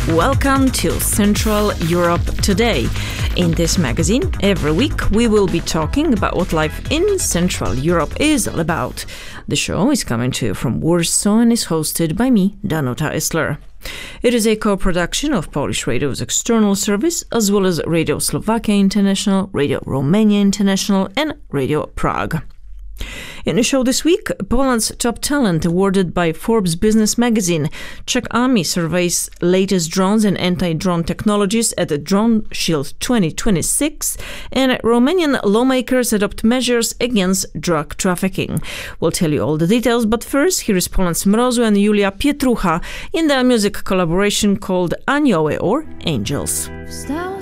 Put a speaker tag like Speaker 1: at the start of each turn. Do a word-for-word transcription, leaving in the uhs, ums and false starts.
Speaker 1: Welcome to Central Europe Today. In this magazine, every week we will be talking about what life in Central Europe is all about. The show is coming to you from Warsaw and is hosted by me, Danuta Isler. It is a co-production of Polish Radio's external service, as well as Radio Slovakia International, Radio Romania International, and Radio Prague. In the show this week, Poland's top talent awarded by Forbes Business magazine. Czech Army surveys latest drones and anti-drone technologies at the Drone Shield twenty twenty-six, and Romanian lawmakers adopt measures against drug trafficking. We'll tell you all the details, but first, here is Poland's Mrozu and Julia Pietrucha in their music collaboration called Anioły or Angels.